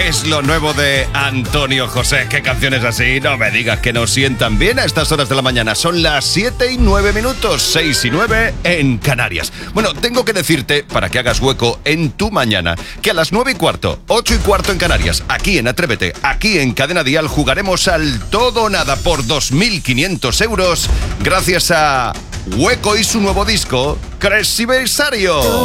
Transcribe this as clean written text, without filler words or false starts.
es lo nuevo de Antonio José. ¿Qué canciones así? No me digas que nos sientan bien a estas horas de la mañana. Son las 7:09, 6:09 en Canarias. Bueno, tengo que decirte, para que hagas hueco en tu mañana, que a las 9:15, 8:15 en Canarias, aquí en Atrévete, aquí en Cadena Dial, jugaremos al todo o nada por 2.500 euros gracias a Hueco y su nuevo disco, Cresiversario.